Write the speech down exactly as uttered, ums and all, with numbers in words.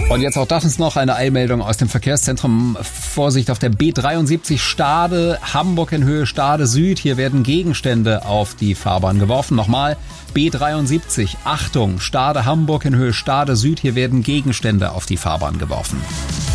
Und jetzt auch das ist noch eine Eilmeldung aus dem Verkehrszentrum. Vorsicht auf der B dreiundsiebzig Stade, Hamburg in Höhe Stade Süd. Hier werden Gegenstände auf die Fahrbahn geworfen. Nochmal, B dreiundsiebzig, Achtung, Stade Hamburg in Höhe Stade Süd. Hier werden Gegenstände auf die Fahrbahn geworfen.